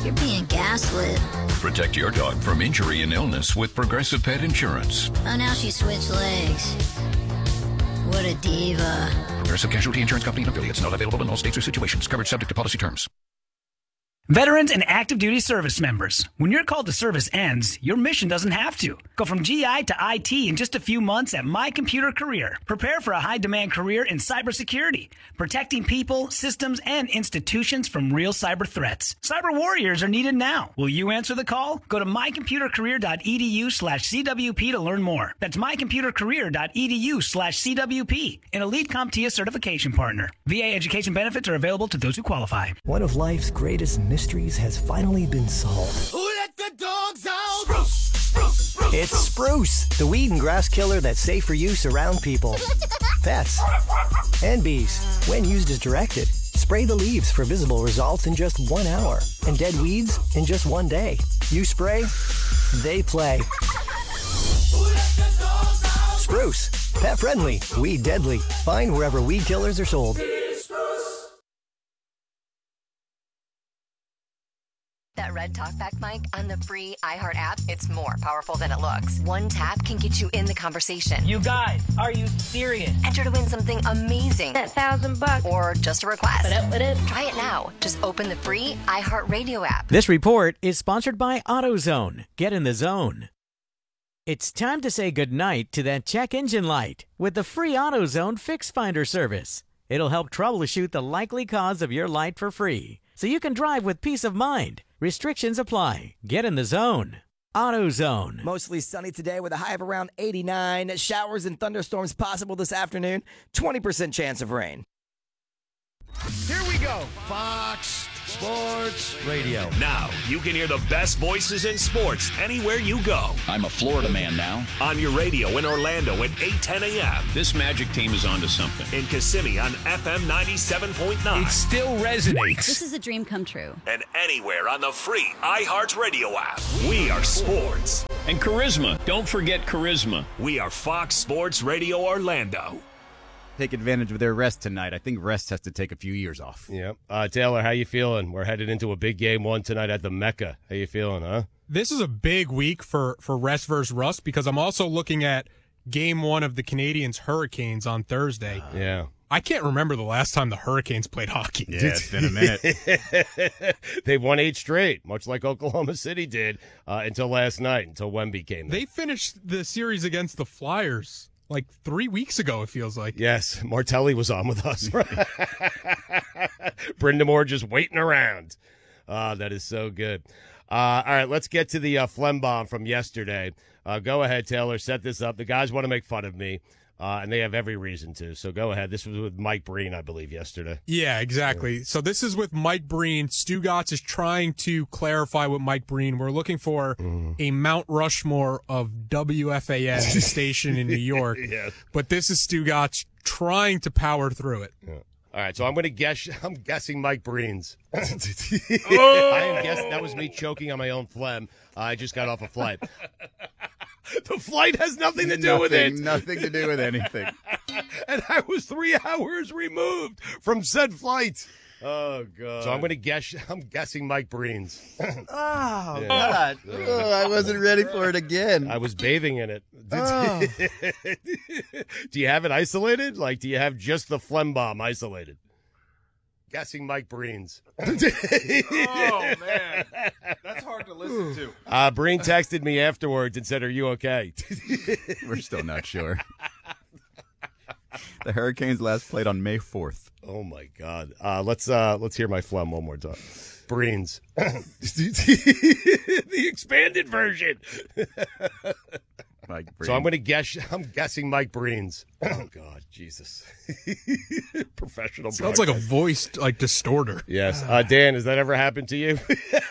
You're being gaslit. Protect your dog from injury and illness with Progressive Pet Insurance. Oh, now she switched legs. What a diva. Progressive Casualty Insurance Company and affiliates. Not available in all states or situations. Coverage subject to policy terms. Veterans and active duty service members, when your call to service ends, your mission doesn't have to. Go from GI to IT in just a few months at My Computer Career. Prepare for a high-demand career in cybersecurity, protecting people, systems, and institutions from real cyber threats. Cyber warriors are needed now. Will you answer the call? Go to mycomputercareer.edu/CWP to learn more. That's mycomputercareer.edu/CWP, an elite CompTIA certification partner. VA education benefits are available to those who qualify. One of life's greatest mysteries has finally been solved. Who let the dogs out? Spruce, spruce, spruce. It's Spruce, the weed and grass killer that's safe for use around people, pets, and bees. When used as directed, spray the leaves for visible results in just 1 hour, and dead weeds in just 1 day. You spray, they play. Spruce, pet friendly, weed deadly. Find wherever weed killers are sold. That red talkback mic on the free iHeart app, it's more powerful than it looks. One tap can get you in the conversation. You guys, are you serious? Enter to win something amazing. That $1,000. Or just a request. What up? Try it now. Just open the free iHeart Radio app. This report is sponsored by AutoZone. Get in the zone. It's time to say goodnight to that check engine light with the free AutoZone Fix Finder service. It'll help troubleshoot the likely cause of your light for free, so you can drive with peace of mind. Restrictions apply. Get in the zone. AutoZone. Mostly sunny today with a high of around 89. Showers and thunderstorms possible this afternoon. 20% chance of rain. Here we go. Fox Sports Radio. Now you can hear the best voices in sports anywhere you go. I'm a Florida man now. On your radio in Orlando at 8:10 a.m. This Magic team is onto something. In Kissimmee on FM 97.9. It still resonates. This is a dream come true. And anywhere on the free iHeart Radio app. We are sports. And charisma. Don't forget charisma. We are Fox Sports Radio Orlando. Take advantage of their rest tonight. I think rest has to take a few years off. Yep. Taylor, how you feeling? We're headed into a big game one tonight at the Mecca. How you feeling, huh? This is a big week for rest versus rust because I'm also looking at game one of the Canadiens Hurricanes on Thursday. Yeah. I can't remember the last time the Hurricanes played hockey. Yeah, it's been a minute. They've won 8 straight, much like Oklahoma City did until last night, until Wemby came in. They finished the series against the Flyers like 3 weeks ago, it feels like. Yes, Martelli was on with us. Brindamore just waiting around. That is so good. All right, let's get to the phlegm bomb from yesterday. Go ahead, Taylor. Set this up. The guys want to make fun of me, and they have every reason to. So go ahead. This was with Mike Breen, I believe, yesterday. Yeah, exactly. Yeah. So this is with Mike Breen. Stugotz is trying to clarify with Mike Breen. We're looking for a Mount Rushmore of WFAN station in New York. Yes. But this is Stugotz trying to power through it. Yeah. All right, so I'm guessing Mike Breen's. Oh! I am guessing that was me choking on my own phlegm. I just got off a flight. The flight has nothing to do with it. Nothing to do with anything. And I was 3 hours removed from said flight. Oh, God. So I'm guessing Mike Breen's. Oh, yeah. God. Oh, I wasn't ready for it again. I was bathing in it. Oh. Do you have it isolated? Like, do you have just the phlegm bomb isolated? Guessing Mike Breen's. Oh, man. That's hard to listen to. Breen texted me afterwards and said, "Are you okay?" We're still not sure. The Hurricanes last played on May 4th. Oh, my God. Let's hear my phlegm one more time. Breen's. The expanded version. Mike Breen. So I'm guessing Mike Breen's. Oh, God, Jesus. Professional. Sounds like a voice distorter. Yes. Dan, has that ever happened to you?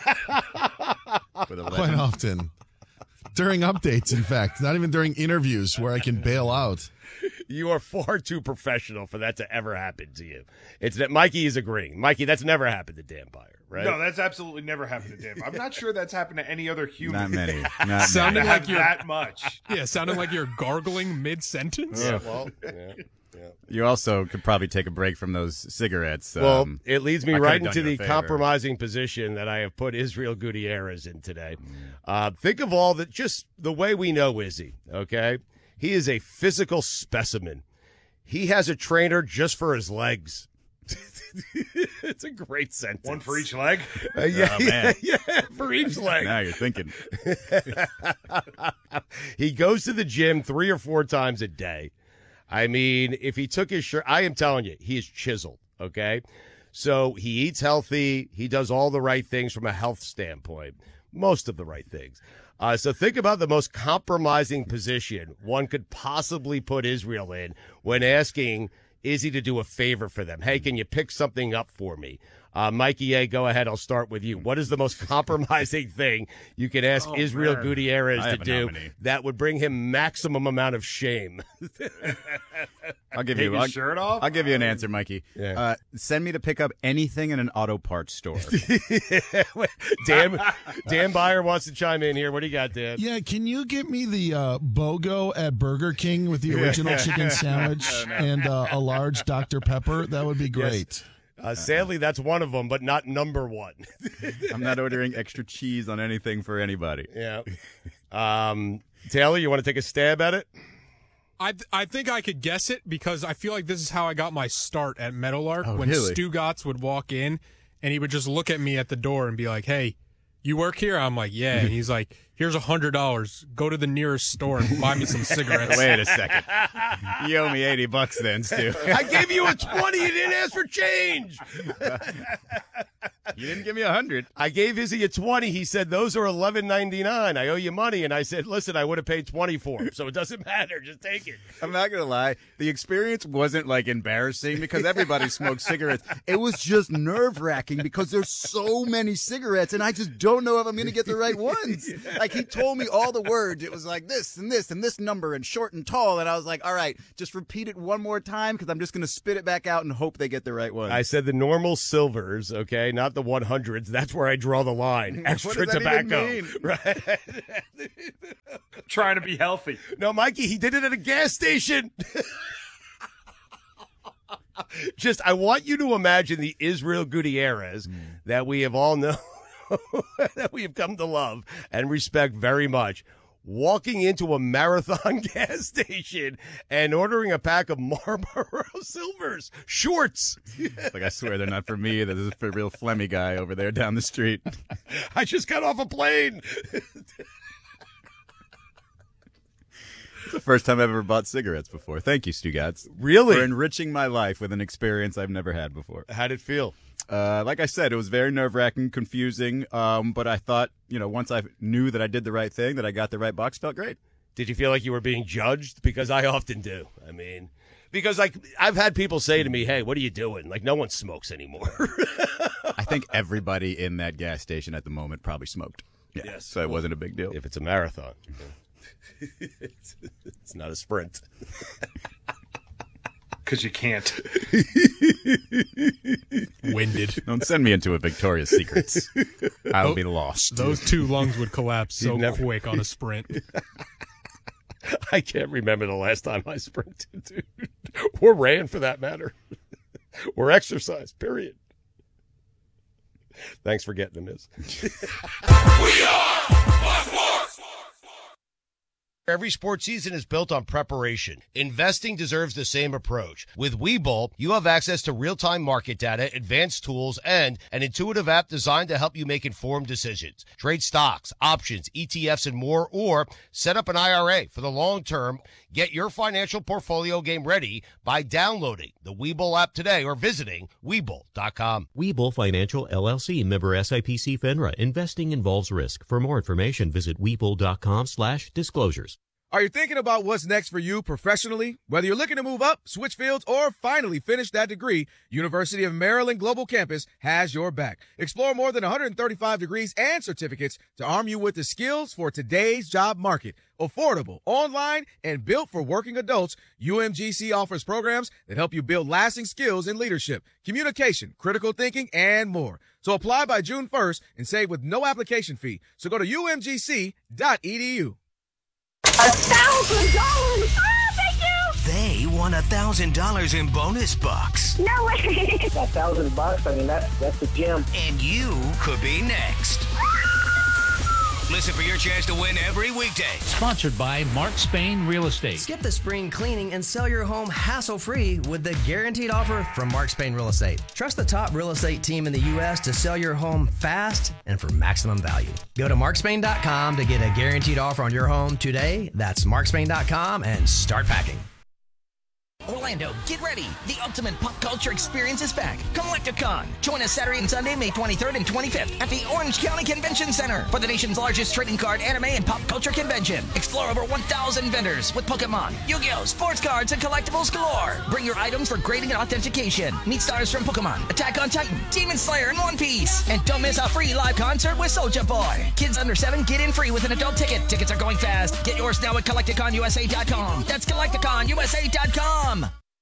Quite often. During updates, in fact. Not even during interviews where I can bail out. You are far too professional for that to ever happen to you. It's that Mikey is agreeing. Mikey, that's never happened to Dan Byer, right? No, that's absolutely never happened to Dan. I'm not sure that's happened to any other human. Not many. Sounding like you're that much. Yeah, sounding like you're gargling mid-sentence. Yeah, well, yeah. You also could probably take a break from those cigarettes. Well, it leads me I right could've done into you a the favor. compromising position that I have put Israel Gutierrez in today. Think of all that, just the way we know Izzy, okay? He is a physical specimen. He has a trainer just for his legs. It's a great sentence. One for each leg? Yeah, for each leg. Now you're thinking. He goes to the gym 3 or 4 times a day. I mean, if he took his shirt, I am telling you, he is chiseled, okay? So he eats healthy. He does all the right things from a health standpoint, most of the right things. So think about the most compromising position one could possibly put Israel in when asking Izzy to do a favor for them. Hey, can you pick something up for me? Mikey A., go ahead. I'll start with you. What is the most compromising thing you can ask Israel Gutierrez to do that would bring him maximum amount of shame? I'll give Take you his shirt off? I'll give you an answer, Mikey. Yeah. Send me to pick up anything in an auto parts store. Dan Byer wants to chime in here. What do you got, Dan? Yeah, can you get me the BOGO at Burger King with the original chicken sandwich and a large Dr. Pepper? That would be great. Sadly, that's one of them, but not number one. I'm not ordering extra cheese on anything for anybody. Yeah. Taylor, you want to take a stab at it? I think I could guess it because I feel like this is how I got my start at Meadowlark. When really? Stu Gotts would walk in and he would just look at me at the door and be like, "Hey, you work here?" I'm like, "Yeah." And he's like, "Here's $100. Go to the nearest store and buy me some cigarettes." Wait a second. You owe me $80 then, Stu. I gave you a 20. You didn't ask for change. You didn't give me 100. I gave Izzy a 20. He said, those are $11.99. I owe you money. And I said, listen, I would have paid 20 for them, so it doesn't matter. Just take it. I'm not going to lie. The experience wasn't, like, embarrassing because everybody smokes cigarettes. It was just nerve-wracking because there's so many cigarettes, and I just don't know if I'm going to get the right ones. Like, he told me all the words. It was like this and this and this number and short and tall, and I was like, all right, just repeat it one more time because I'm just going to spit it back out and hope they get the right one. I said the normal silvers, okay, not the 100s. That's where I draw the line. Extra What does that tobacco. even mean? Right. Trying to be healthy. No, Mikey, he did it at a gas station. Just, I want you to imagine the Israel Gutierrez that we have all known, that we have come to love and respect very much, walking into a Marathon gas station and ordering a pack of Marlboro Silvers shorts. Like, I swear they're not for me. This is for a real phlegmy guy over there down the street. I just got off a plane. It's the first time I've ever bought cigarettes before. Thank you, Stu Gotts. Really? For enriching my life with an experience I've never had before. How'd it feel? Like I said, it was very nerve-wracking, confusing, but I thought, once I knew that I did the right thing, that I got the right box, felt great. Did you feel like you were being judged? Because I often do. I mean, because I've had people say to me, hey, what are you doing? Like, no one smokes anymore. I think everybody in that gas station at the moment probably smoked. Yeah, Yes. so it wasn't a big deal. If it's a marathon. It's not a sprint. Because you can't. Winded. Don't send me into a Victoria's Secrets. I'll be lost. Those 2 lungs would collapse so never- quick on a sprint. I can't remember the last time I sprinted, dude. Or ran, for that matter. Or exercised, period. Thanks for getting them, Miz. Every sports season is built on preparation. Investing deserves the same approach. With Webull, you have access to real-time market data, advanced tools, and an intuitive app designed to help you make informed decisions. Trade stocks, options, ETFs, and more, or set up an IRA for the long term. Get your financial portfolio game ready by downloading the Webull app today or visiting Webull.com. Webull Financial, LLC, member SIPC FINRA. Investing involves risk. For more information, visit Webull.com/disclosures. Are you thinking about what's next for you professionally? Whether you're looking to move up, switch fields, or finally finish that degree, University of Maryland Global Campus has your back. Explore more than 135 degrees and certificates to arm you with the skills for today's job market. Affordable, online, and built for working adults, UMGC offers programs that help you build lasting skills in leadership, communication, critical thinking, and more. So apply by June 1st and save with no application fee. So go to umgc.edu. $1,000! Oh, thank you! they won $1,000 in bonus bucks. No way! $1,000? I mean, that's the gem. And you could be next. Listen for your chance to win every weekday. Sponsored by Mark Spain Real Estate. Skip the spring cleaning and sell your home hassle-free with the guaranteed offer from Mark Spain Real Estate. Trust the top real estate team in the U.S. to sell your home fast and for maximum value. Go to markspain.com to get a guaranteed offer on your home today. That's markspain.com and start packing. Orlando, get ready. The ultimate pop culture experience is back. Collecticon. Join us Saturday and Sunday, May 23rd and 25th at the Orange County Convention Center for the nation's largest trading card, anime, and pop culture convention. Explore over 1,000 vendors with Pokemon, Yu-Gi-Oh!, sports cards, and collectibles galore. Bring your items for grading and authentication. Meet stars from Pokemon, Attack on Titan, Demon Slayer, and One Piece. And don't miss a free live concert with Soulja Boy. Kids under 7 get in free with an adult ticket. Tickets are going fast. Get yours now at CollecticonUSA.com. That's CollecticonUSA.com.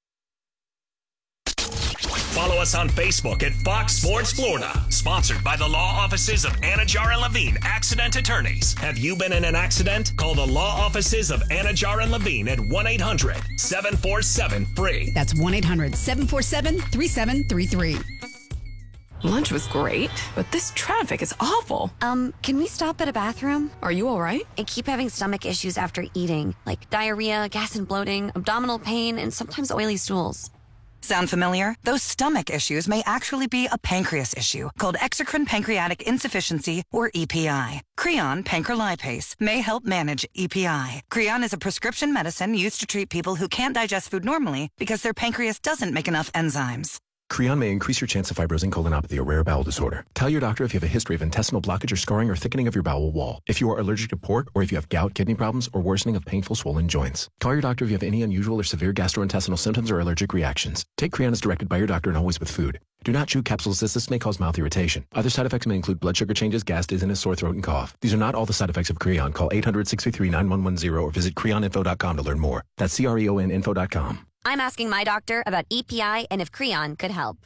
Follow us on Facebook at Fox Sports Florida. Sponsored by the law offices of Anajar and Levine, accident attorneys. Have you been in an accident? Call the law offices of Anajar and Levine at 1-800-747-FREE. That's 1-800-747-3733. Lunch was great, but this traffic is awful. Can we stop at a bathroom? Are you all right? I keep having stomach issues after eating, like diarrhea, gas and bloating, abdominal pain, and sometimes oily stools. Sound familiar? Those stomach issues may actually be a pancreas issue called exocrine pancreatic insufficiency, or EPI. Creon pancrelipase may help manage EPI. Creon is a prescription medicine used to treat people who can't digest food normally because their pancreas doesn't make enough enzymes. Creon may increase your chance of fibrosing colonopathy, a rare bowel disorder. Tell your doctor if you have a history of intestinal blockage or scarring or thickening of your bowel wall. If you are allergic to pork, or if you have gout, kidney problems, or worsening of painful swollen joints. Call your doctor if you have any unusual or severe gastrointestinal symptoms or allergic reactions. Take Creon as directed by your doctor and always with food. Do not chew capsules as this may cause mouth irritation. Other side effects may include blood sugar changes, gas, dizziness, sore throat, and cough. These are not all the side effects of Creon. Call 800-633-9110 or visit creoninfo.com to learn more. That's CREONinfo.com. I'm asking my doctor about EPI and if Creon could help.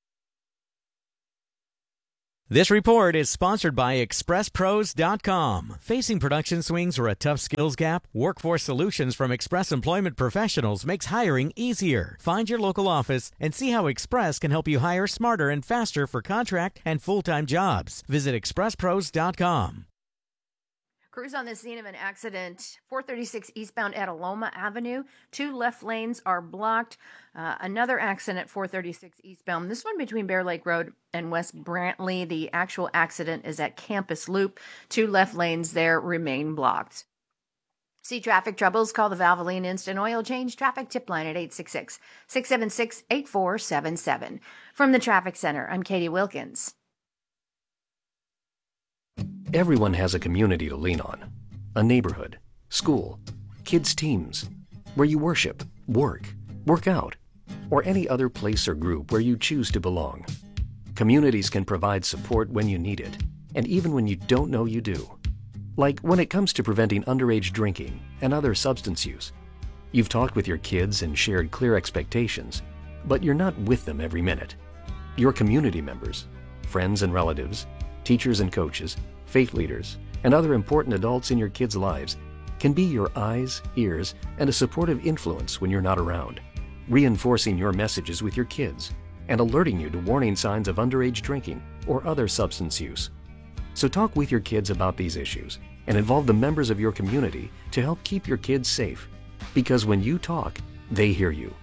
This report is sponsored by ExpressPros.com. Facing production swings or a tough skills gap? Workforce Solutions from Express Employment Professionals makes hiring easier. Find your local office and see how Express can help you hire smarter and faster for contract and full-time jobs. Visit ExpressPros.com. Crews on the scene of an accident, 436 eastbound at Aloma Avenue. 2 left lanes are blocked. Another accident, 436 eastbound. This one between Bear Lake Road and West Brantley. The actual accident is at Campus Loop. 2 left lanes there remain blocked. See traffic troubles? Call the Valvoline Instant Oil Change Traffic Tip Line at 866-676-8477. From the Traffic Center, I'm Katie Wilkins. Everyone has a community to lean on. A neighborhood, school, kids' teams, where you worship, work out, or any other place or group where you choose to belong. Communities can provide support when you need it, and even when you don't know you do. Like when it comes to preventing underage drinking and other substance use. You've talked with your kids and shared clear expectations, but you're not with them every minute. Your community members, friends and relatives, teachers and coaches, faith leaders, and other important adults in your kids' lives can be your eyes, ears, and a supportive influence when you're not around, reinforcing your messages with your kids and alerting you to warning signs of underage drinking or other substance use. So talk with your kids about these issues and involve the members of your community to help keep your kids safe. Because when you talk, they hear you.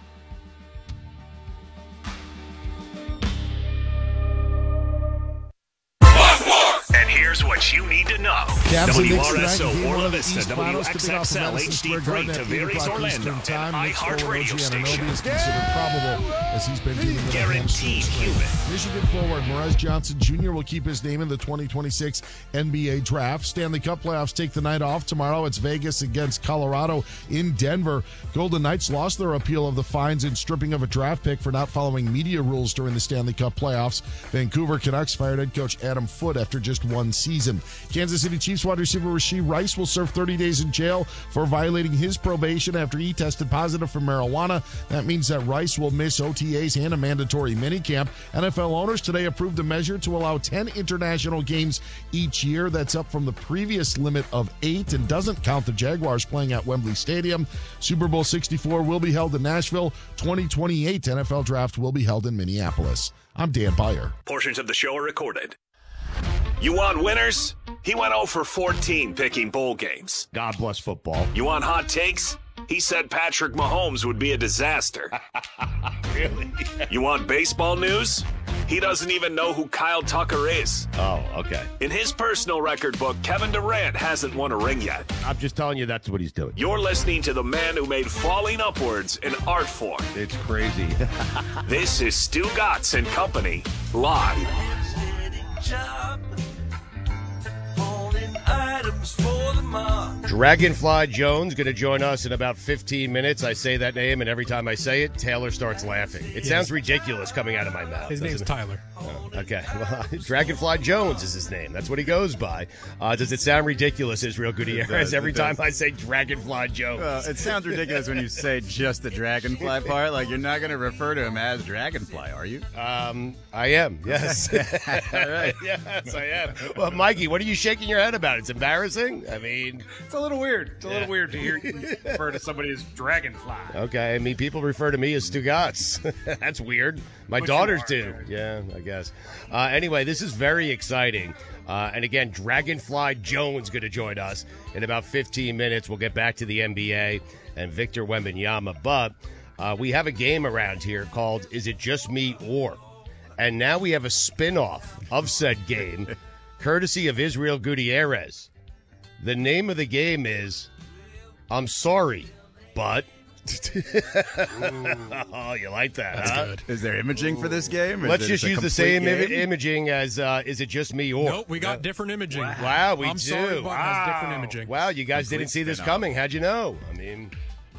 And here's what you need to know. WRSO Orla Vista, WXXL HD3, Tavares Orlando, and iHeart radio station. Is considered probable as he's been dealing with Guaranteed human. Michigan forward Morez Johnson Jr. will keep his name in the 2026 NBA draft. Stanley Cup playoffs take the night off tomorrow. It's Vegas against Colorado in Denver. Golden Knights lost their appeal of the fines and stripping of a draft pick for not following media rules during the Stanley Cup playoffs. Vancouver Canucks fired head coach Adam Foote after just one season. Kansas City Chiefs wide receiver Rashee Rice will serve 30 days in jail for violating his probation after he tested positive for marijuana. That means that Rice will miss OTAs and a mandatory minicamp. NFL owners today approved a measure to allow 10 international games each year. That's up from the previous limit of 8 and doesn't count the Jaguars playing at Wembley Stadium. Super Bowl 64 will be held in Nashville. 2028 NFL Draft will be held in Minneapolis. I'm Dan Beyer. Portions of the show are recorded. You want winners? He went 0 for 14 picking bowl games. God bless football. You want hot takes? He said Patrick Mahomes would be a disaster. Really? You want baseball news? He doesn't even know who Kyle Tucker is. Oh, okay. In his personal record book, Kevin Durant hasn't won a ring yet. I'm just telling you that's what he's doing. You're listening to the man who made falling upwards an art form. It's crazy. This is Stu Gatz and Company, live. Dragonfly Jones going to join us in about 15 minutes. I say that name, and every time I say it, Taylor starts laughing. It sounds ridiculous coming out of my mouth. His name's Tyler. Oh, okay. Well, Dragonfly Jones is his name. That's what he goes by. Does it sound ridiculous, Israel Gutierrez, every time I say Dragonfly Jones? Well, it sounds ridiculous when you say just the Dragonfly part. Like, you're not going to refer to him as Dragonfly, are you? I am, yes. All right. Yes, I am. Well, Mikey, what are you shaking your head about? It's embarrassing? I mean... It's a little weird. It's a little weird to hear you refer to somebody as Dragonfly. Okay, I mean, people refer to me as Stu Gatz. That's weird. My daughters do. Yeah, I guess. Anyway, this is very exciting. And again, Dragonfly Jones going to join us in about 15 minutes. We'll get back to the NBA and Victor Wembanyama. But we have a game around here called Is It Just Me Or? And now we have a spin-off of said game, courtesy of Israel Gutierrez. The name of the game is I'm Sorry, But... Oh, you like that, That's huh? good. Is there imaging for this game? Let's just use the same imaging as Is It Just Me Or? Nope, we got different imaging. Wow, we I'm do. Sorry, but has different imaging. Wow, you guys didn't see this coming. How'd you know? I mean,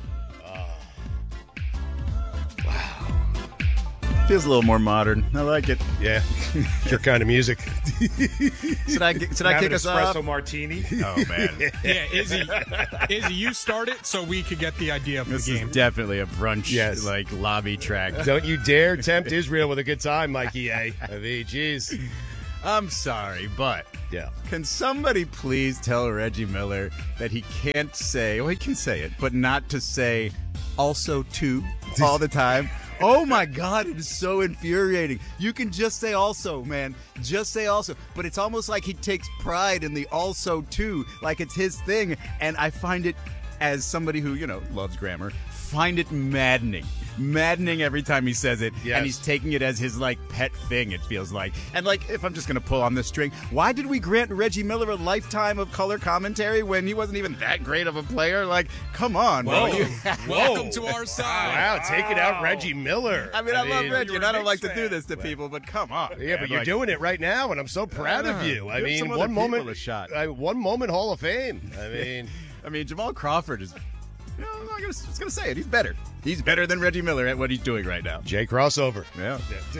feels a little more modern. I like it. Yeah, it's your kind of music. Should I kick us off? Espresso martini. Oh man. Yeah, Izzy, you start it so we could get the idea of This the game. is definitely a brunch like lobby track. Don't you dare tempt Israel with a good time, Mikey A. I mean, jeez. I'm sorry, but can somebody please tell Reggie Miller that he can't say, well, he can say it, but not to say also too all the time? Oh my God, it is so infuriating. You can just say also, man. Just say also. But it's almost like he takes pride in the also too, like it's his thing. And I find it, as somebody who, loves grammar, find it maddening. Maddening every time he says it. Yes. And he's taking it as his, pet thing, it feels like. And, if I'm just going to pull on this string, why did we grant Reggie Miller a lifetime of color commentary when he wasn't even that great of a player? Come on. Welcome to our side. Wow, taking out Reggie Miller. I love Reggie, and I don't like to do this to people, but come on. Yeah, but you're doing it right now, and I'm so proud of you. I give mean, some other one moment, people a shot. One moment Hall of Fame. I mean, Jamal Crawford is... I'm just going to say it. He's better. He's better than Reggie Miller at what he's doing right now. Jay crossover. Yeah.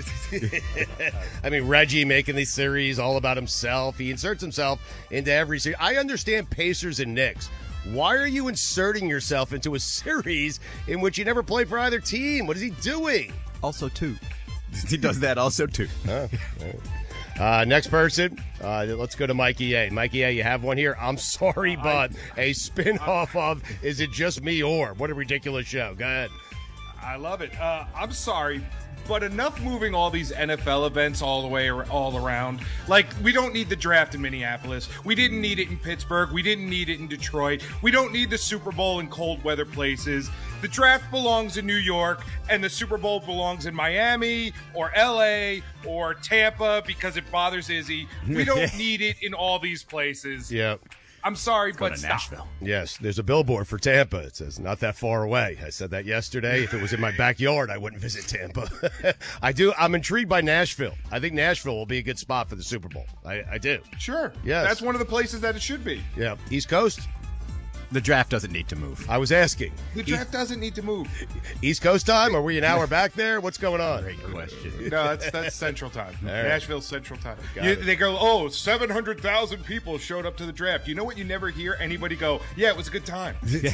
I mean, Reggie making these series all about himself. He inserts himself into every series. I understand Pacers and Knicks. Why are you inserting yourself into a series in which you never played for either team? What is he doing? Also, too. He does that also, too. Next person, let's go to Mikey A. Mikey A, you have one here. I'm sorry, but a spin-off of Is It Just Me Or? What a ridiculous show. Go ahead. I love it. I'm sorry, but enough moving all these NFL events all around. We don't need the draft in Minneapolis. We didn't need it in Pittsburgh. We didn't need it in Detroit. We don't need the Super Bowl in cold weather places. The draft belongs in New York, and the Super Bowl belongs in Miami or L.A. or Tampa because it bothers Izzy. We don't need it in all these places. Yeah. I'm sorry, but stop. Nashville. Yes, there's a billboard for Tampa. It says, not that far away. I said that yesterday. If it was in my backyard, I wouldn't visit Tampa. I'm intrigued by Nashville. I think Nashville will be a good spot for the Super Bowl. I do. Sure. Yes. That's one of the places that it should be. Yeah. East Coast. The draft doesn't need to move. I was asking. The draft doesn't need to move. East Coast time? Are we an hour back there? What's going on? Great question. No, that's Central Time. Right. Nashville Central Time. It. They go, 700,000 people showed up to the draft. You know what? You never hear anybody go, yeah, it was a good time.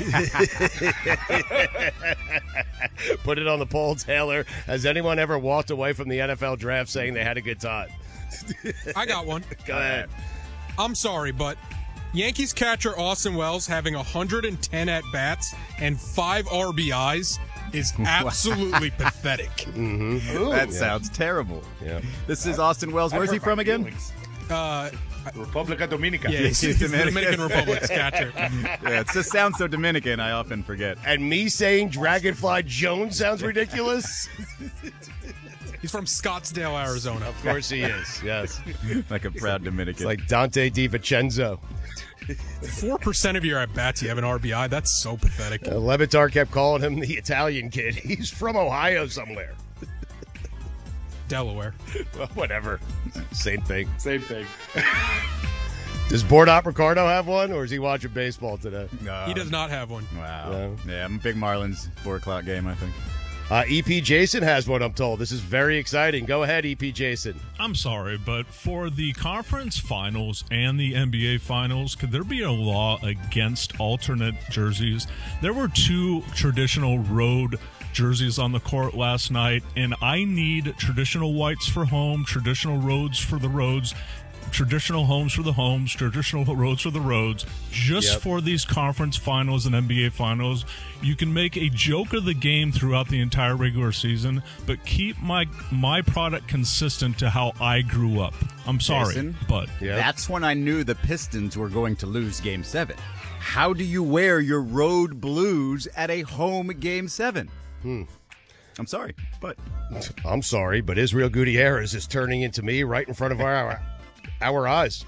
Put it on the poll, Taylor. Has anyone ever walked away from the NFL draft saying they had a good time? I got one. Go ahead. I'm sorry, but Yankees catcher Austin Wells having 110 at-bats and 5 RBIs is absolutely pathetic. Mm-hmm. That sounds terrible. Yeah. This is Austin Wells. Where's he from again? Republica Dominica. Yeah, he's the Dominican Republic's catcher. Yeah, it just sounds so Dominican, I often forget. And me saying Dragonfly Jones sounds ridiculous? He's from Scottsdale, Arizona. Of course he is, yes. Like a proud Dominican. It's like Dante DiVincenzo. 4% of your at-bats, you have an RBI. That's so pathetic. Levitar kept calling him the Italian kid. He's from Ohio somewhere. Delaware. Well, whatever. Same thing. Same thing. Does Bordop Ricardo have one, or is he watching baseball today? No. He does not have one. Wow. No. Yeah, I'm a big Marlins 4 o'clock game, I think. EP Jason has one, I'm told. This is very exciting. Go ahead, EP Jason. I'm sorry, but for the conference finals and the NBA finals, could there be a law against alternate jerseys? There were 2 traditional road jerseys on the court last night, and I need traditional whites for home, traditional roads for the roads, traditional homes for the homes, traditional roads for the roads, just for these conference finals and NBA finals. You can make a joke of the game throughout the entire regular season, but keep my product consistent to how I grew up. I'm sorry, Jason, but that's when I knew the Pistons were going to lose Game 7. How do you wear your road blues at a home Game 7? I'm sorry, but... I'm sorry, but Israel Gutierrez is turning into me right in front of our eyes.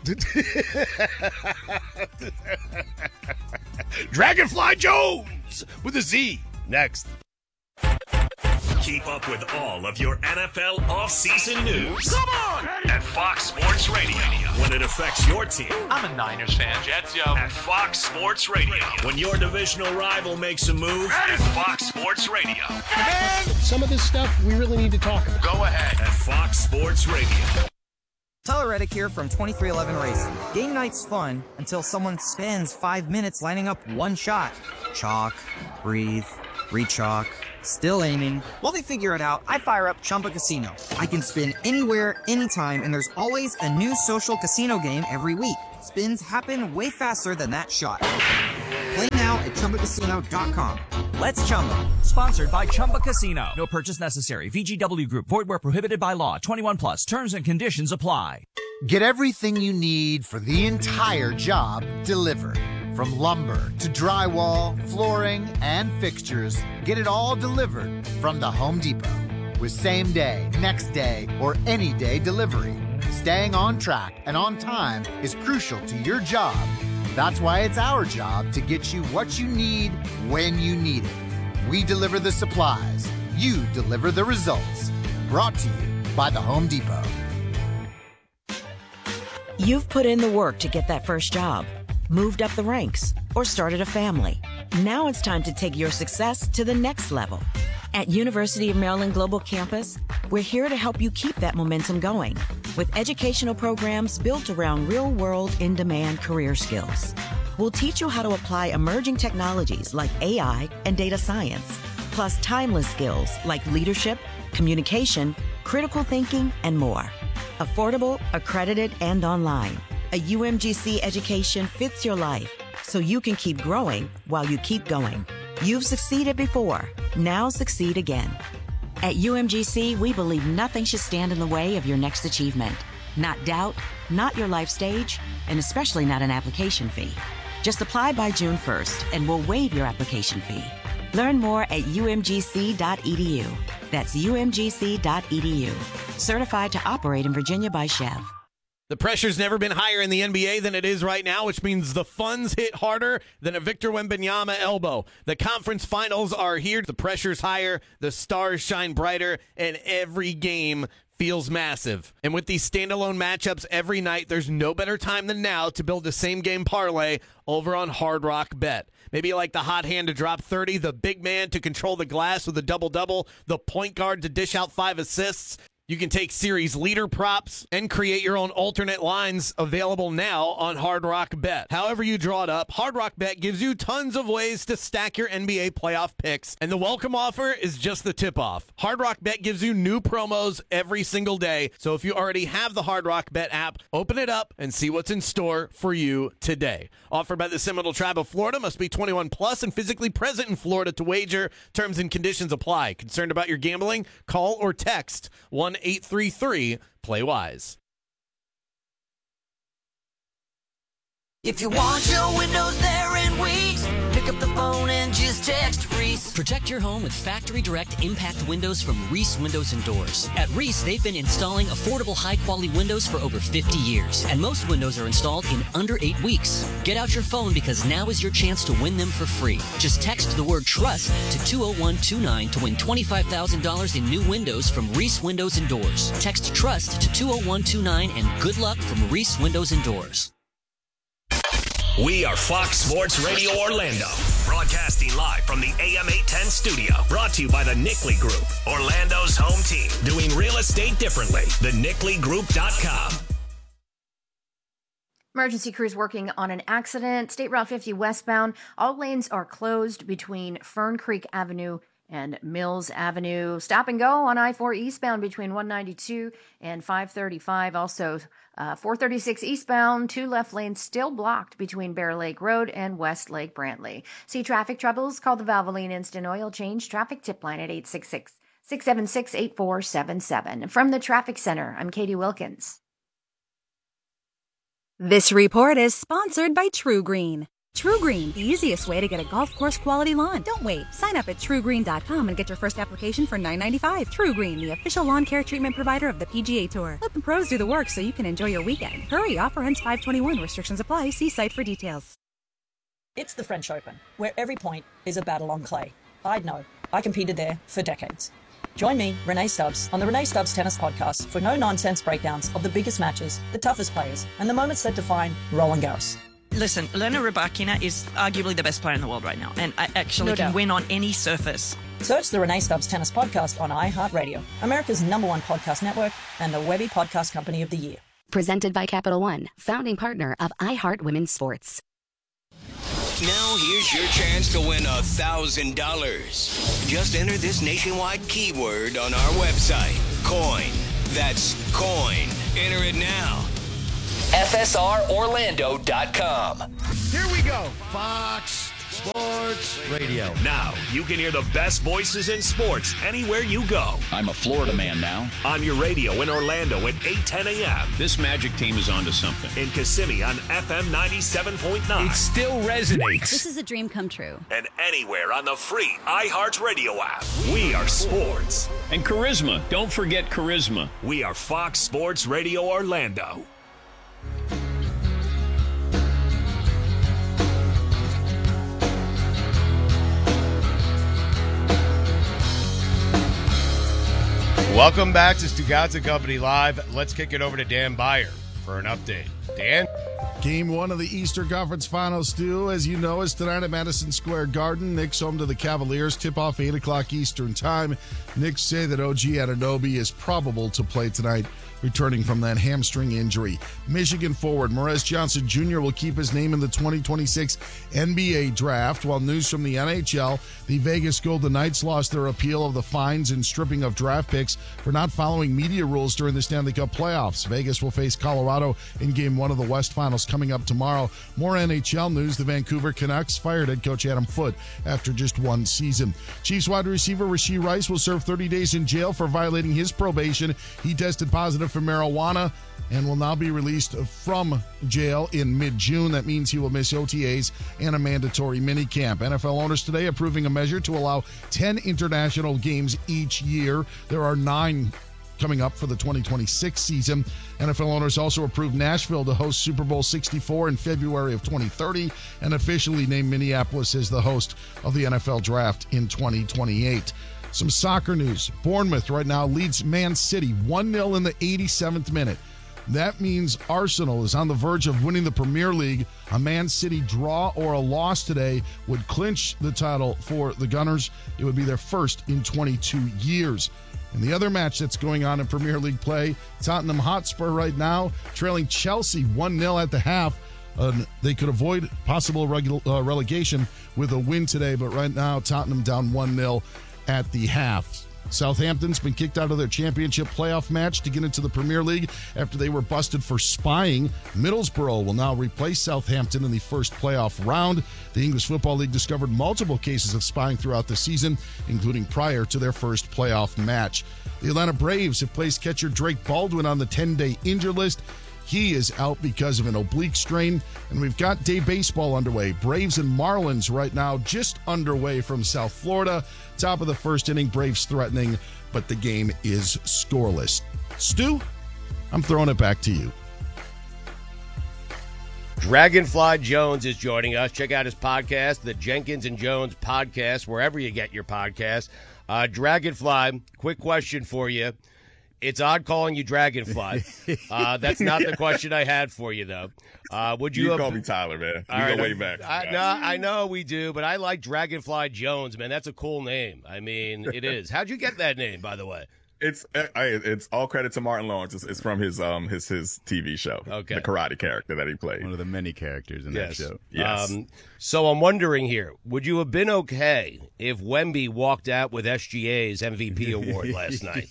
Dragonfly Jones with a Z. Next. Keep up with all of your NFL offseason news. Come on! At Fox Sports Radio. When it affects your team. I'm a Niners fan, Jets, yo. At Fox Sports Radio. When your divisional rival makes a move. At Fox Sports Radio. And some of this stuff we really need to talk about. Go ahead. At Fox Sports Radio. Tyler Reddick here from 2311 Racing. Game night's fun until someone spends 5 minutes lining up one shot. Chalk, breathe, re-chalk, still aiming. While they figure it out, I fire up Chumba Casino. I can spin anywhere, anytime, and there's always a new social casino game every week. Spins happen way faster than that shot. Play now at ChumbaCasino.com. Let's Chumba. Sponsored by Chumba Casino. No purchase necessary. VGW Group. Void where prohibited by law. 21 plus. Terms and conditions apply. Get everything you need for the entire job delivered. From lumber to drywall, flooring, and fixtures, get it all delivered from the Home Depot. With same day, next day, or any day delivery. Staying on track and on time is crucial to your job. That's why it's our job to get you what you need when you need it. We deliver the supplies. You deliver the results. Brought to you by the Home Depot. You've put in the work to get that first job, moved up the ranks, or started a family. Now it's time to take your success to the next level. At University of Maryland Global Campus, we're here to help you keep that momentum going with educational programs built around real-world, in-demand career skills. We'll teach you how to apply emerging technologies like AI and data science, plus timeless skills like leadership, communication, critical thinking, and more. Affordable, accredited, and online. A UMGC education fits your life so you can keep growing while you keep going. You've succeeded before. Now succeed again. At UMGC, we believe nothing should stand in the way of your next achievement. Not doubt, not your life stage, and especially not an application fee. Just apply by June 1st and we'll waive your application fee. Learn more at umgc.edu. That's umgc.edu. Certified to operate in Virginia by Chev. The pressure's never been higher in the NBA than it is right now, which means the funds hit harder than a Victor Wembanyama elbow. The conference finals are here. The pressure's higher, the stars shine brighter, and every game feels massive. And with these standalone matchups every night, there's no better time than now to build a same-game parlay over on Hard Rock Bet. Maybe you like the hot hand to drop 30, the big man to control the glass with a double-double, the point guard to dish out 5 assists. You can take series leader props and create your own alternate lines available now on Hard Rock Bet. However you draw it up, Hard Rock Bet gives you tons of ways to stack your NBA playoff picks, and the welcome offer is just the tip-off. Hard Rock Bet gives you new promos every single day, so if you already have the Hard Rock Bet app, open it up and see what's in store for you today. Offered by the Seminole Tribe of Florida, must be 21 plus and physically present in Florida to wager. Terms and conditions apply. Concerned about your gambling? Call or text 1-833-PLAY-WISE. If you want your windows there in weeks, pick up the phone and just text Reese. Protect your home with Factory Direct Impact Windows from Reese Windows and Doors. At Reese, they've been installing affordable, high-quality windows for over 50 years, and most windows are installed in under 8 weeks. Get out your phone because now is your chance to win them for free. Just text the word TRUST to 20129 to win $25,000 in new windows from Reese Windows and Doors. Text TRUST to 20129 and good luck from Reese Windows and Doors. We are Fox Sports Radio Orlando, broadcasting live from the AM 810 studio. Brought to you by the Nickley Group, Orlando's home team. Doing real estate differently. TheNickleyGroup.com. Emergency crews working on an accident. State Route 50 westbound. All lanes are closed between Fern Creek Avenue and Mills Avenue. Stop and go on I-4 eastbound between 192 and 535. Also, 436 eastbound, 2 left lanes still blocked between Bear Lake Road and West Lake Brantley. See traffic troubles? Call the Valvoline Instant Oil Change traffic tip line at 866-676-8477. From the Traffic Center, I'm Katie Wilkins. This report is sponsored by True Green. True Green, the easiest way to get a golf course quality lawn. Don't wait. Sign up at truegreen.com and get your first application for $9.95. True Green, the official lawn care treatment provider of the PGA Tour. Let the pros do the work so you can enjoy your weekend. Hurry, offer ends 5/21. Restrictions apply. See site for details. It's the French Open, where every point is a battle on clay. I'd know. I competed there for decades. Join me, Renee Stubbs, on the Renee Stubbs Tennis Podcast for no-nonsense breakdowns of the biggest matches, the toughest players, and the moments that define Roland Garros. Listen, Elena Rybakina is arguably the best player in the world right now, and I actually can win on any surface. Search the Renee Stubbs Tennis Podcast on iHeartRadio, America's #1 podcast network, and the Webby Podcast Company of the Year. Presented by Capital One, founding partner of iHeart Women's Sports. Now here's your chance to win $1,000. Just enter this nationwide keyword on our website, COIN. That's COIN. Enter it now. FSROrlando.com. Here we go. Fox Sports Radio. Now you can hear the best voices in sports anywhere you go. I'm a Florida man now. On your radio in Orlando at 8:10 a.m. This Magic team is onto something. In Kissimmee on FM 97.9. It still resonates. This is a dream come true. And anywhere on the free iHeartRadio app. We are sports. And charisma. Don't forget charisma. We are Fox Sports Radio Orlando. Welcome back to Stugotz & Company Live. Let's kick it over to Dan Beyer for an update. Dan? Game 1 of the Eastern Conference Finals, Stu, as you know, is tonight at Madison Square Garden. Knicks home to the Cavaliers. Tip-off 8 o'clock Eastern Time. Knicks say that OG Anunoby is probable to play tonight, returning from that hamstring injury. Michigan forward Morez Johnson Jr. will keep his name in the 2026 NBA draft, while news from the NHL, the Vegas Golden Knights lost their appeal of the fines and stripping of draft picks for not following media rules during the Stanley Cup playoffs. Vegas will face Colorado in Game 1 of the West Finals coming up tomorrow. More NHL news, the Vancouver Canucks fired head coach Adam Foote after just 1 season. Chiefs wide receiver Rashee Rice will serve 30 days in jail for violating his probation. He tested positive for marijuana and will now be released from jail in mid-June. That means he will miss OTAs and a mandatory minicamp. NFL owners today approving a measure to allow 10 international games each year. There are 9 coming up for the 2026 season. NFL owners also approved Nashville to host Super Bowl 64 in February of 2030 and officially named Minneapolis as the host of the NFL Draft in 2028. Some soccer news. Bournemouth right now leads Man City 1-0 in the 87th minute. That means Arsenal is on the verge of winning the Premier League. A Man City draw or a loss today would clinch the title for the Gunners. It would be their first in 22 years. And the other match that's going on in Premier League play, Tottenham Hotspur right now trailing Chelsea 1-0 at the half. They could avoid possible relegation with a win today, but right now Tottenham down 1-0 at the half. Southampton's been kicked out of their championship playoff match to get into the Premier League after they were busted for spying. Middlesbrough will now replace Southampton in the first playoff round. The English Football League discovered multiple cases of spying throughout the season, including prior to their first playoff match. The Atlanta Braves have placed catcher Drake Baldwin on the 10-day injured list. He is out because of an oblique strain. And we've got day baseball underway. Braves and Marlins right now just underway from South Florida. Top of the first inning, Braves threatening, but the game is scoreless. Stu, I'm throwing it back to you. Dragonfly Jones is joining us. Check out his podcast, the Jenkins and Jones Podcast, wherever you get your podcasts. Dragonfly, quick question for you. It's odd calling you Dragonfly. That's not the question I had for you, though. Would you call me Tyler, man? We go way back. I know we do, but I like Dragonfly Jones, man. That's a cool name. I mean, it is. How'd you get that name, by the way? It's all credit to Martin Lawrence. It's from his TV show, okay. The karate character that he played. One of the many characters in that show. Yes. So I'm wondering here, would you have been okay if Wemby walked out with SGA's MVP award last night?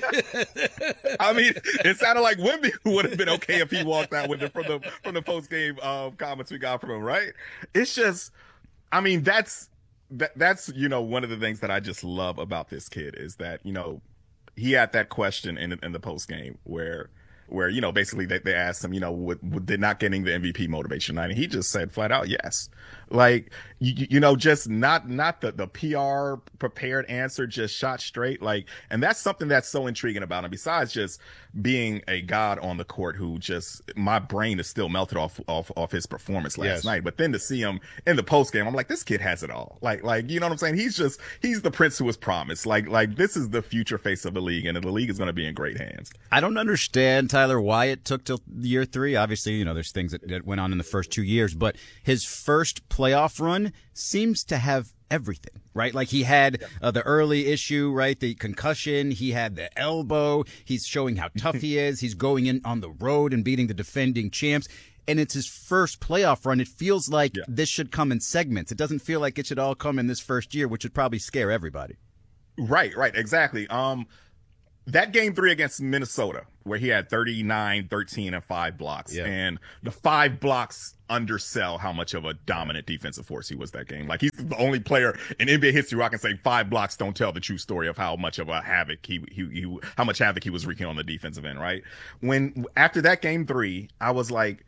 I mean, it sounded like Wemby would have been okay if he walked out with it from the post game comments we got from him, right? It's just, I mean, that's one of the things that I just love about this kid is that he had that question in the post game where basically they asked him, did not getting the MVP motivation night, and he just said flat out yes. Like just not the PR prepared answer, just shot straight. Like, and that's something that's so intriguing about him. Besides just being a god on the court, who just my brain is still melted off his performance last night. But then to see him in the post game, I'm like, this kid has it all. Like you know what I'm saying? He's the prince who was promised. Like this is the future face of the league, and the league is going to be in great hands. I don't understand, Tyler, why it took till year 3. Obviously, there's things that went on in the first 2 years, but his first playoff run seems to have everything, right? Like he had the early issue, right? The concussion. He had the elbow. He's showing how tough he is. He's going in on the road and beating the defending champs. And it's his first playoff run. It feels like this should come in segments. It doesn't feel like it should all come in this first year, which would probably scare everybody. Right, exactly. That game 3 against Minnesota, where he had 39, 13, and 5 blocks. And the 5 blocks undersell how much of a dominant defensive force he was that game. Like, he's the only player in NBA history where I can say 5 blocks don't tell the true story of how much of a havoc how much havoc he was wreaking on the defensive end, right? After that game 3, I was like,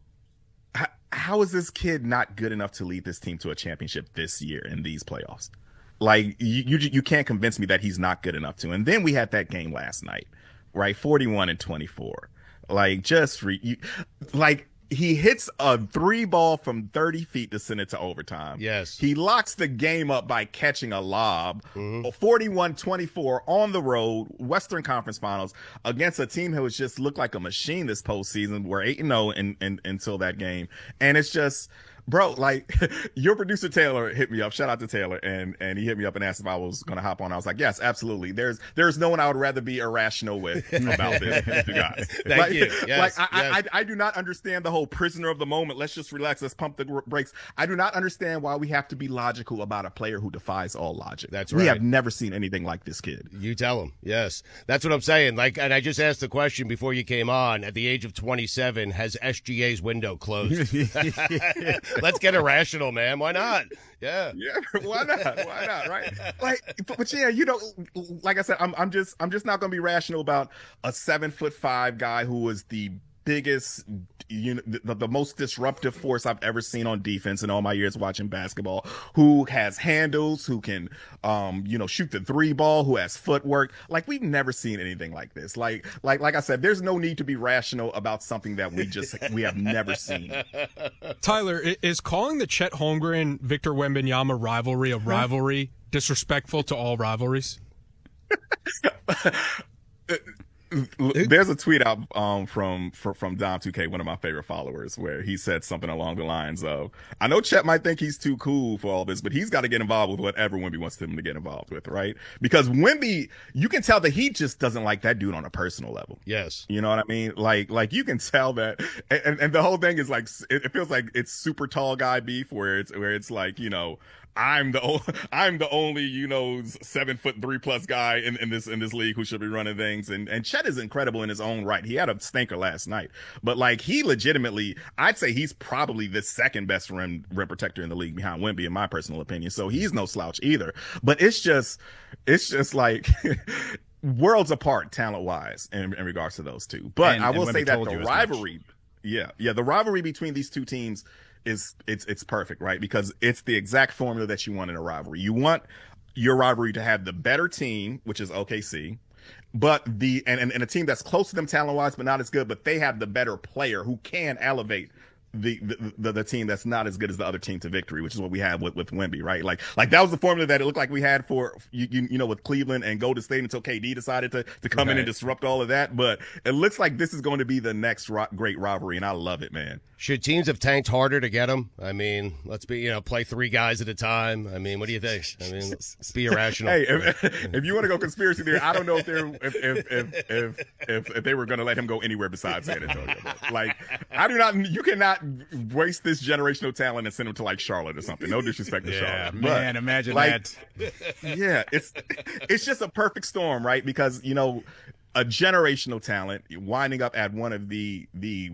how is this kid not good enough to lead this team to a championship this year in these playoffs? Like, you can't convince me that he's not good enough to. And then we had that game last night, right? 41-24. Like, he hits a 3-ball from 30 feet to send it to overtime. Yes. He locks the game up by catching a lob. 41-24 on the road, Western Conference Finals, against a team who has just looked like a machine this postseason. We're 8-0 until that game. And it's just, bro, like, your producer Taylor hit me up. Shout out to Taylor, and he hit me up and asked if I was going to hop on. I was like, yes, absolutely. There's no one I would rather be irrational with about this, you guys. Thank you. Yes, I do not understand the whole prisoner of the moment. Let's just relax. Let's pump the brakes. I do not understand why we have to be logical about a player who defies all logic. That's right. We have never seen anything like this kid. You tell him. Yes, that's what I'm saying. Like, and I just asked the question before you came on. At the age of 27, has SGA's window closed? Let's get irrational, man. Why not? Yeah, why not? Right? Like, but yeah, like I said, I'm just not going to be rational about a 7'5" guy who was the biggest, the most disruptive force I've ever seen on defense in all my years watching basketball, who has handles, who can, shoot the 3-ball, who has footwork. Like, we've never seen anything like this. Like I said, there's no need to be rational about something that we have never seen. Tyler, is calling the Chet Holmgren Victor Wembanyama rivalry a rivalry disrespectful to all rivalries? There's a tweet out from Dom2K, one of my favorite followers, where he said something along the lines of, I know Chet might think he's too cool for all this, but he's got to get involved with whatever Wemby wants him to get involved with, right? Because Wemby, you can tell that he just doesn't like that dude on a personal level. Yes. You know what I mean? Like you can tell that. And the whole thing is like, it feels like it's super tall guy beef where it's like, you know, I'm the only, you know, 7'3" guy in this league who should be running things. And Chet is incredible in his own right. He had a stinker last night, but like he legitimately, I'd say he's probably the second best rim protector in the league behind Wemby, in my personal opinion. So he's no slouch either. But it's just like worlds apart talent wise in regards to those two. But I will say that the rivalry, the rivalry between these two teams it's perfect, right? Because it's the exact formula that you want in a rivalry. You want your rivalry to have the better team, which is OKC, but and a team that's close to them talent wise, but not as good, but they have the better player who can elevate the team that's not as good as the other team to victory, which is what we have with Wemby, right? Like that was the formula that it looked like we had for you know, with Cleveland and Golden State until KD decided to come in and disrupt all of that. But it looks like this is going to be the next great rivalry, and I love it, man. Should teams have tanked harder to get him? I mean, let's play 3 guys at a time. I mean, what do you think? I mean, let's be irrational. Hey, if you want to go conspiracy theory, I don't know if they were going to let him go anywhere besides San Antonio. Like, you cannot waste this generational talent and send him to like Charlotte or something. No disrespect to Charlotte. Man, imagine that. Yeah, it's just a perfect storm, right? Because, you know, a generational talent winding up at one of the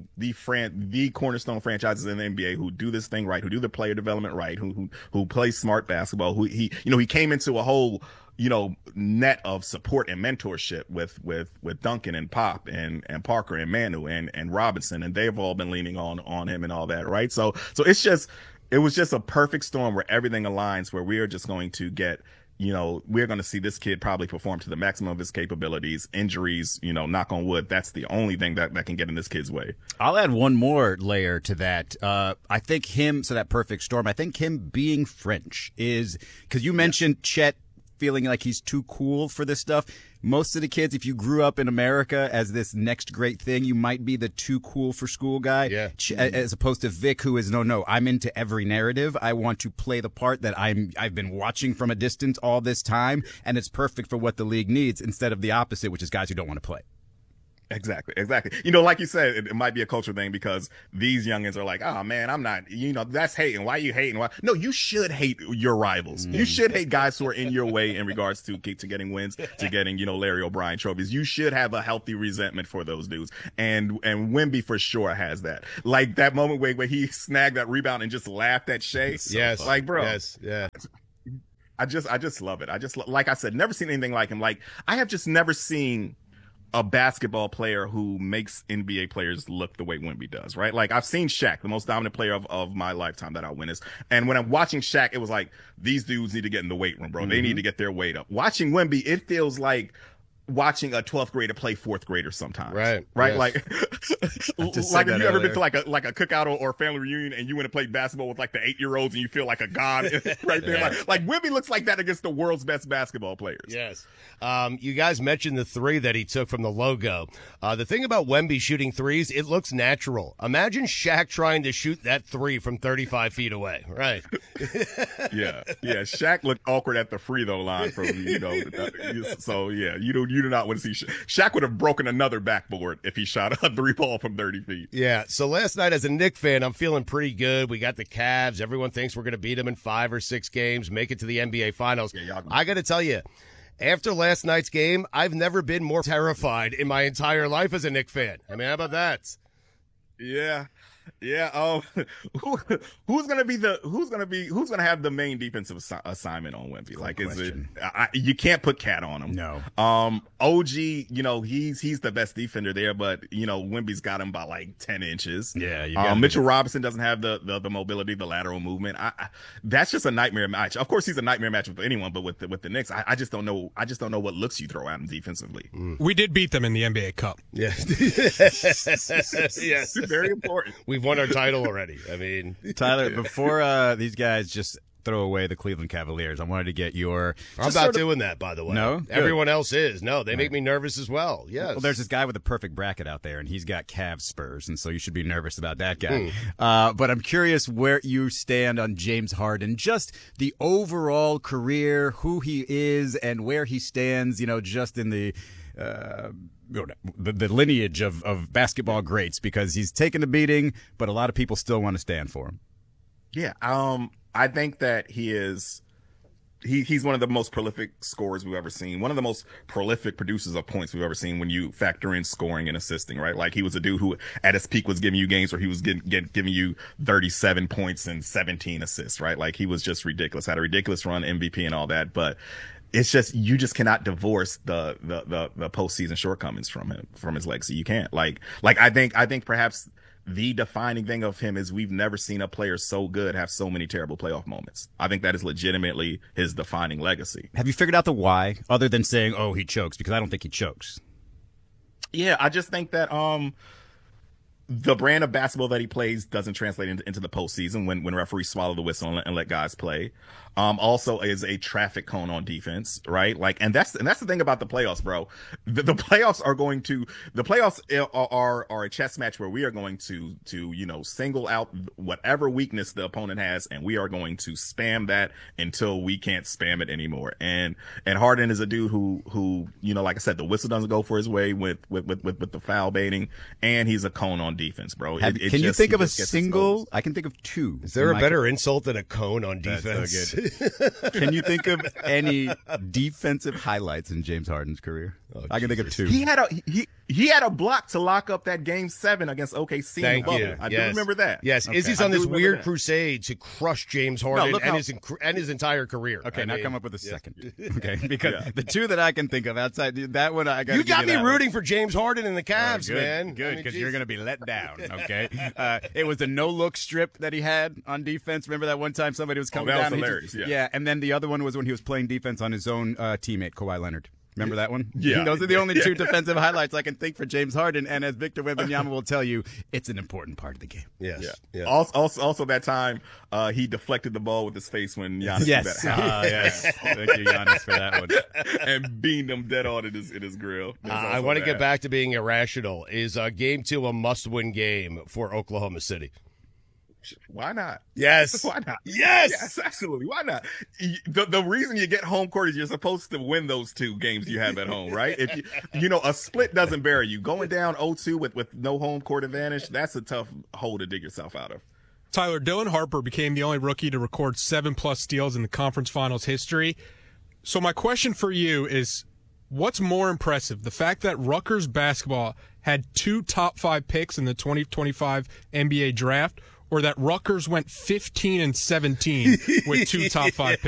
cornerstone franchises in the NBA who do this thing right, who do the player development right, who play smart basketball, who he came into a whole, you know, net of support and mentorship with Duncan and Pop and Parker and Manu and Robinson, and they've all been leaning on him and all that, right? So it was just a perfect storm where everything aligns, where we are just going to get, you know, we're going to see this kid probably perform to the maximum of his capabilities. Injuries, you know, knock on wood, that's the only thing that can get in this kid's way. I'll add one more layer to that. I think that perfect storm, I think him being French is, because you mentioned Chet feeling like he's too cool for this stuff. Most of the kids, if you grew up in America as this next great thing, you might be the too cool for school guy. Yeah. As opposed to Vic, who is, no, I'm into every narrative. I want to play the part that I've been watching from a distance all this time, and it's perfect for what the league needs, instead of the opposite, which is guys who don't want to play. Exactly. You know, like you said, it might be a culture thing because these youngins are like, oh man, I'm not, you know, that's hating. Why are you hating? Why? No, you should hate your rivals. You should hate guys who are in your way in regards to getting wins, to getting, you know, Larry O'Brien trophies. You should have a healthy resentment for those dudes. And Wemby for sure has that. Like that moment where he snagged that rebound and just laughed at Shea. Yes. Like, bro. Yes. Yeah. I just love it. Like I said, never seen anything like him. Like, I have just never seen a basketball player who makes NBA players look the way Wemby does, right? Like, I've seen Shaq, the most dominant player of my lifetime that I witnessed. And when I'm watching Shaq, it was like, these dudes need to get in the weight room, bro. They need to get their weight up. Watching Wemby, it feels like watching a 12th grader play 4th grader sometimes. Right. Yes. Like if you ever been to like a cookout or family reunion and you went to play basketball with like the 8-year-olds and you feel like a god right there. Yeah. Like Wemby looks like that against the world's best basketball players. Yes. You guys mentioned the 3 that he took from the logo. The thing about Wemby shooting threes, it looks natural. Imagine Shaq trying to shoot that 3 from 35 feet away. Right. Yeah. Shaq looked awkward at the free throw line from, you know, so yeah, you do not want to see Shaq would have broken another backboard if he shot a 3-ball from 30 feet. Yeah. So last night as a Knicks fan, I'm feeling pretty good. We got the Cavs. Everyone thinks we're going to beat them in 5 or 6 games, make it to the NBA Finals. Yeah, I got to tell you, after last night's game, I've never been more terrified in my entire life as a Knicks fan. I mean, how about that? Yeah. Who's gonna have the main defensive assignment on Wemby? Like, is it? You can't put Cat on him. No. OG, you know, he's the best defender there, but you know, Wemby's got him by like 10 inches. Yeah. Mitchell Robinson doesn't have the mobility, the lateral movement. That's just a nightmare match. Of course, he's a nightmare match with anyone, but with the Knicks, I just don't know. I just don't know what looks you throw at him defensively. We did beat them in the NBA Cup. Yeah. Yes. Very important. We've won our title already. I mean, Tyler, before these guys just throw away the Cleveland Cavaliers. I wanted to get your. I'm not doing that, by the way. No? Good. Everyone else is. No, they make me nervous as well. Yes. Well, there's this guy with a perfect bracket out there, and he's got Cavs Spurs, and so you should be nervous about that guy. But I'm curious where you stand on James Harden, just the overall career, who he is, and where he stands, just in the lineage of basketball greats, because he's taken a beating, but a lot of people still want to stand for him. Yeah, I think that he's one of the most prolific scorers we've ever seen. One of the most prolific producers of points we've ever seen when you factor in scoring and assisting, right? Like, he was a dude who at his peak was giving you games where he was giving you 37 points and 17 assists, right? Like, he was just ridiculous, had a ridiculous run, MVP and all that. But it's just, you just cannot divorce the postseason shortcomings from him, from his legacy. You can't. Like I think perhaps the defining thing of him is we've never seen a player so good have so many terrible playoff moments. I think that is legitimately his defining legacy. Have you figured out the why, other than saying, oh, he chokes? Because I don't think he chokes. Yeah, I just think that the brand of basketball that he plays doesn't translate into the postseason when referees swallow the whistle and let guys play. Also is a traffic cone on defense, right? Like, and that's the thing about the playoffs, bro. The playoffs are a chess match where we are going to single out whatever weakness the opponent has, and we are going to spam that until we can't spam it anymore. And Harden is a dude who like I said, the whistle doesn't go for his way with the foul baiting, and he's a cone on defense, bro. Can you think of a single? I can think of two. Is there a better insult than a cone on defense? So can you think of any defensive highlights in James Harden's career? I can think of two. He had a block to lock up that Game 7 against OKC. Thank you. I do remember that. Yes, okay. Izzy's on this weird crusade to crush James Harden and his entire career. Okay, now come up with a second. Okay, because the two that I can think of outside that one, I got. You got me rooting for James Harden and the Cavs, man. Good, because you're going to be let down. Okay, it was the no-look strip that he had on defense. Remember that one time somebody was coming down? That was hilarious. Yeah, and then the other one was when he was playing defense on his own teammate, Kawhi Leonard. Remember that one? Yeah. Those are the only two defensive highlights I can think for James Harden. And as Victor Wembanyama will tell you, it's an important part of the game. Yes. Yeah. Also that time, he deflected the ball with his face when Giannis did that. Yes. Thank you, Giannis, for that one. And beamed him dead on in his grill. I want to get back to being irrational. Is Game 2 a must-win game for Oklahoma City? Why not? Yes. Why not? Yes, absolutely. Why not? The reason you get home court is you're supposed to win those two games you have at home, right? If a split doesn't bury you. Going down 0-2 with no home court advantage, that's a tough hole to dig yourself out of. Tyler, Dylan Harper became the only rookie to record 7+ steals in the conference finals history. So my question for you is, what's more impressive, the fact that Rutgers basketball had 2 top 5 picks in the 2025 NBA draft, or that Rutgers went 15-17 with 2 top 5 picks?